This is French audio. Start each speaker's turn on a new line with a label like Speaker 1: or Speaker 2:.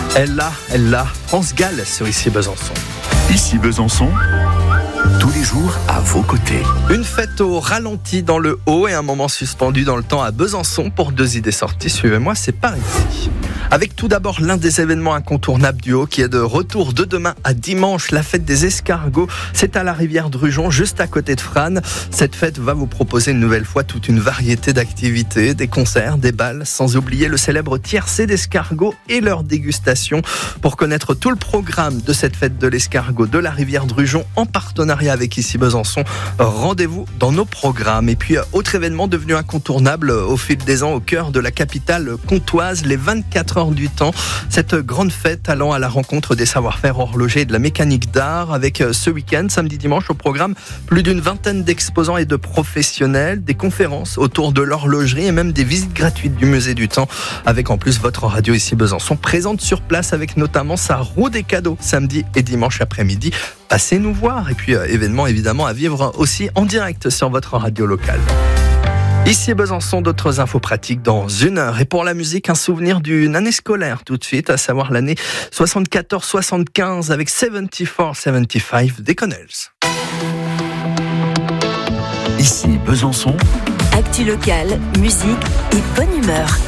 Speaker 1: Elle l'a, France Gall sur Ici Besançon.
Speaker 2: Ici Besançon, tous les jours à vos côtés.
Speaker 1: Une fête au ralenti dans le Haut et un moment suspendu dans le temps à Besançon pour 2 idées sorties. Suivez-moi, c'est par ici. Avec tout d'abord l'un des événements incontournables du Haut qui est de retour de demain à dimanche, la fête des escargots. C'est à la rivière Drujon, juste à côté de Frasnes. Cette fête va vous proposer une nouvelle fois toute une variété d'activités, des concerts, des bals, sans oublier le célèbre tiercé d'escargots et leur dégustation. Pour connaître tout le programme de cette fête de l'escargot de la rivière Drujon en partenariat avec Ici Besançon, rendez-vous dans nos programmes. Et puis, autre événement devenu incontournable au fil des ans au cœur de la capitale comtoise, les 24 heures du temps. Cette grande fête allant à la rencontre des savoir-faire horlogers et de la mécanique d'art avec ce week-end, samedi, dimanche, au programme plus d'une vingtaine d'exposants et de professionnels, des conférences autour de l'horlogerie et même des visites gratuites du musée du temps avec en plus votre radio Ici Besançon présente sur place avec notamment sa roue des cadeaux samedi et dimanche après-midi. Passez nous voir et puis événement évidemment à vivre aussi en direct sur votre radio locale. Ici Besançon, d'autres infos pratiques dans 1 heure. Et pour la musique, un souvenir d'une année scolaire tout de suite, à savoir l'année 74-75 avec 74-75 des Connells.
Speaker 2: Ici Besançon,
Speaker 3: actu locale, musique et bonne humeur.